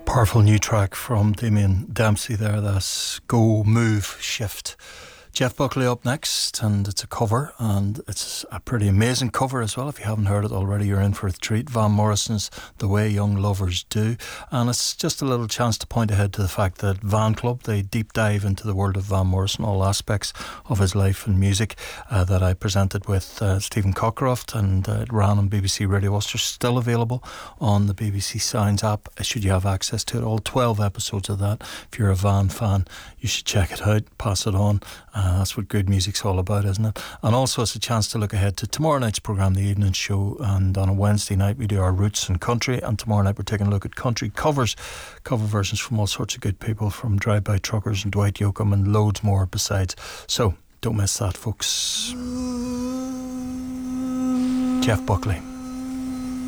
Powerful new track from Damien Dempsey there. That's Go Move Shift. Jeff Buckley up next, and it's a cover, and it's a pretty amazing cover as well. If you haven't heard it already, you're in for a treat. Van Morrison's The Way Young Lovers Do, and it's just a little chance to point ahead to the fact that Van Club, they deep dive into the world of Van Morrison, all aspects of his life and music, that I presented with Stephen Cockcroft, and it ran on BBC Radio Ulster, still available on the BBC Sounds app, should you have access to it. All 12 episodes of that. If you're a Van fan, you should check it out, pass it on. That's what good music's all about, isn't it? And also it's a chance to look ahead to tomorrow night's programme, the evening show, and on a Wednesday night we do our roots and country, and tomorrow night we're taking a look at country covers, cover versions from all sorts of good people, from Drive-By Truckers and Dwight Yoakam and loads more besides. So don't miss that, folks. Jeff Buckley.